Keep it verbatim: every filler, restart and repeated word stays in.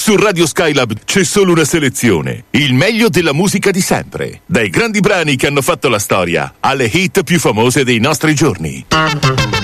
Su Radio Skylab c'è solo una selezione, il meglio della musica di sempre, dai grandi brani che hanno fatto la storia alle hit più famose dei nostri giorni.